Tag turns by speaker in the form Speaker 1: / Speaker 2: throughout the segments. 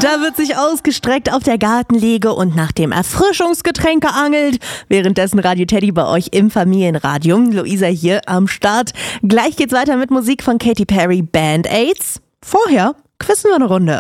Speaker 1: Da wird sich ausgestreckt auf der Gartenliege und nach dem Erfrischungsgetränk geangelt. Währenddessen Radio Teddy bei euch im Familienradio. Luisa hier am Start. Gleich geht's weiter mit Musik von Katy Perry, Band-Aids. Vorher quizzen wir eine Runde.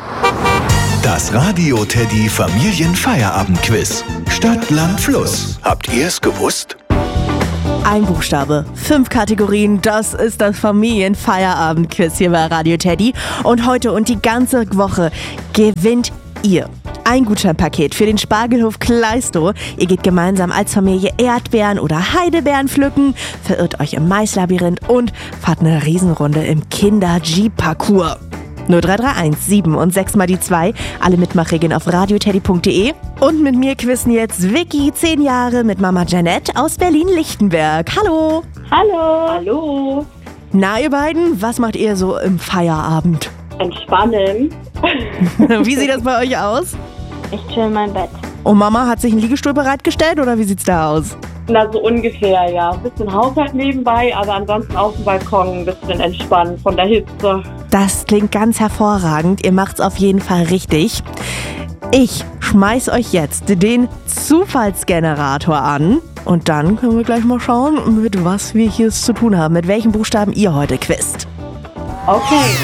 Speaker 2: Das Radio Teddy Familienfeierabend-Quiz. Stadt, Land, Fluss. Habt ihr es gewusst?
Speaker 1: Ein Buchstabe, 5 Kategorien, das ist das Familienfeierabend-Quiz hier bei Radio Teddy. Und heute und die ganze Woche gewinnt ihr ein Gutscheinpaket für den Spargelhof Kleistow. Ihr geht gemeinsam als Familie Erdbeeren oder Heidelbeeren pflücken, verirrt euch im Maislabyrinth und fahrt eine Riesenrunde im Kinder-Jeep-Parcours. 0331 7 und 6 mal die 2. Alle Mitmachregeln auf radioteddy.de. Und mit mir quizzen jetzt Vicky, 10 Jahre, mit Mama Janette aus Berlin-Lichtenberg. Hallo.
Speaker 3: Hallo. Hallo.
Speaker 1: Na, ihr beiden, was macht ihr so im Feierabend?
Speaker 3: Entspannen.
Speaker 1: Wie sieht das bei euch aus?
Speaker 3: Ich chill in meinem Bett.
Speaker 1: Und Mama hat sich einen Liegestuhl bereitgestellt oder wie sieht's da aus?
Speaker 3: Na, so ungefähr, ja. Ein bisschen Haushalt nebenbei, aber ansonsten auf dem Balkon ein bisschen entspannen von der Hitze.
Speaker 1: Das klingt ganz hervorragend. Ihr macht's auf jeden Fall richtig. Ich schmeiß euch jetzt den Zufallsgenerator an. Und dann können wir gleich mal schauen, mit was wir hier zu tun haben. Mit welchen Buchstaben ihr heute quizt.
Speaker 3: Okay.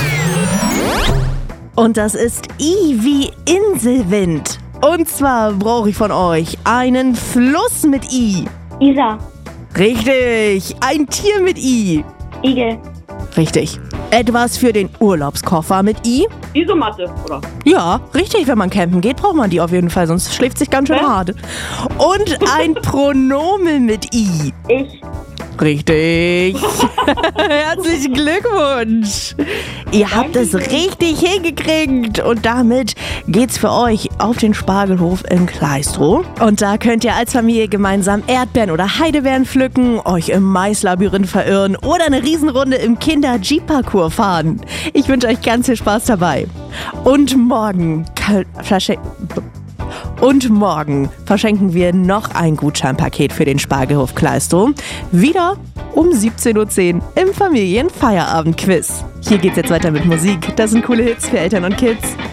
Speaker 1: Und das ist I wie Inselwind. Und zwar brauche ich von euch einen Fluss mit I.
Speaker 3: Isar.
Speaker 1: Richtig. Ein Tier mit I.
Speaker 3: Igel.
Speaker 1: Richtig. Etwas für den Urlaubskoffer mit I.
Speaker 3: Isomatte, oder?
Speaker 1: Ja, richtig. Wenn man campen geht, braucht man die auf jeden Fall, sonst schläft sich ganz schön hart. Und ein Pronomen mit I.
Speaker 3: Ich.
Speaker 1: Richtig. Herzlichen Glückwunsch. Ihr habt es richtig hingekriegt. Und damit geht's für euch auf den Spargelhof in Kleistow. Und da könnt ihr als Familie gemeinsam Erdbeeren oder Heidelbeeren pflücken, euch im Maislabyrinth verirren oder eine Riesenrunde im Kinder-Jeep-Parcours fahren. Ich wünsche euch ganz viel Spaß dabei. Und morgen verschenken wir noch ein Gutscheinpaket für den Spargelhof Kleistow. Wieder um 17:10 Uhr im Familienfeierabend-Quiz. Hier geht's jetzt weiter mit Musik. Das sind coole Hits für Eltern und Kids.